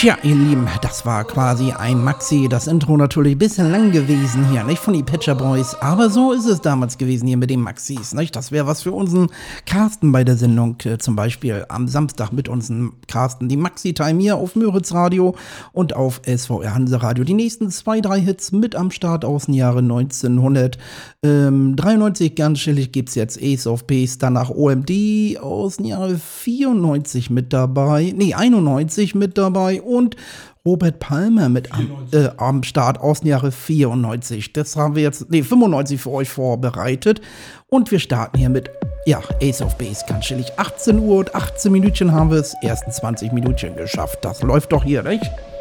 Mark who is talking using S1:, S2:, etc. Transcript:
S1: Tja, ihr Lieben, das war quasi ein Maxi. Das Intro natürlich ein bisschen lang gewesen hier, nicht von die Pet Shop Boys. Aber so ist es damals gewesen hier mit den Maxis, nicht? Das wäre was für unseren Carsten bei der Sendung. Zum Beispiel am Samstag mit unserem Carsten. Die Maxi-Time hier auf Müritz Radio und auf SVR Hanse Radio. Die nächsten 2, 3 Hits mit am Start aus dem Jahre 1993. Ganz chillig gibt's jetzt Ace of Base. Danach OMD aus dem Jahre 94 mit dabei. Nee, 91 mit dabei. Und Robert Palmer mit am Start aus dem Jahre 94. Das haben wir jetzt, 95 für euch vorbereitet. Und wir starten hier mit, Ace of Base, ganz chillig. 18 Uhr und 18 Minütchen haben wir es. Ersten 20 Minütchen geschafft. Das läuft doch hier, nicht?